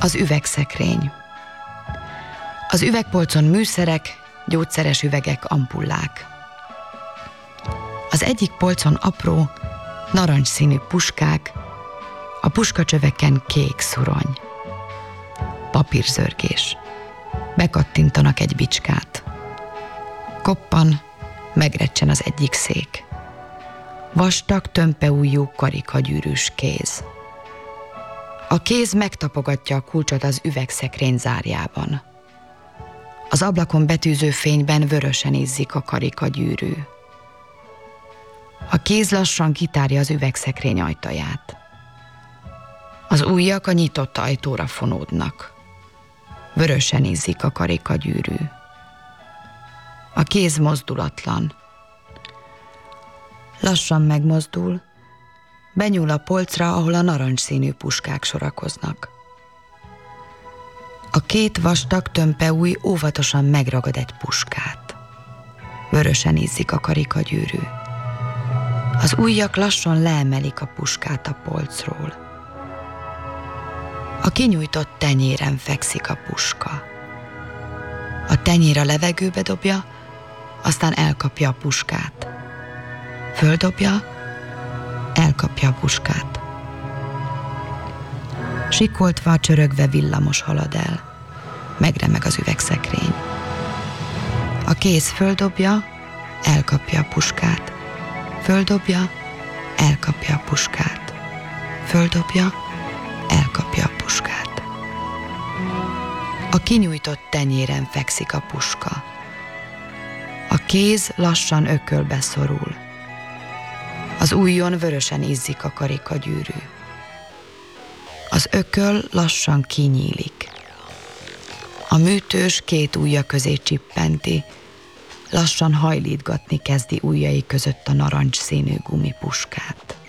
Az üvegszekrény. Az üvegpolcon műszerek, gyógyszeres üvegek, ampullák. Az egyik polcon apró, narancsszínű puskák, a puskacsöveken kék szurony. Papírzörgés. Bekattintanak egy bicskát. Koppan, megrecsen az egyik szék. Vastag, tömpeujjú, karikagyűrűs kéz. A kéz megtapogatja a kulcsot az üvegszekrény zárjában. Az ablakon betűző fényben vörösen izzik a karikagyűrű. A kéz lassan kitárja az üvegszekrény ajtaját. Az ujjak a nyitott ajtóra fonódnak. Vörösen izzik a karikagyűrű. A kéz mozdulatlan. Lassan megmozdul, benyúl a polcra, ahol a narancsszínű puskák sorakoznak. A két vastag tömpeujj óvatosan megragad egy puskát. Vörösen izzik a karikagyűrű. Az ujjak lassan leemelik a puskát a polcról. A kinyújtott tenyéren fekszik a puska. A tenyér a levegőbe dobja, aztán elkapja a puskát. Földobja, elkapja a puskát. Sikoltva, csörögve villamos halad el. Megremeg az üvegszekrény. A kéz földobja, elkapja a puskát. Földobja, elkapja a puskát. Földobja, elkapja a puskát. A kinyújtott tenyéren fekszik a puska. A kéz lassan ökölbe szorul. Az ujjon vörösen izzik a karikagyűrű. Az ököl lassan kinyílik. A műtős két ujja közé csippenti, lassan hajlítgatni kezdi ujjai között a narancsszínű gumipuskát.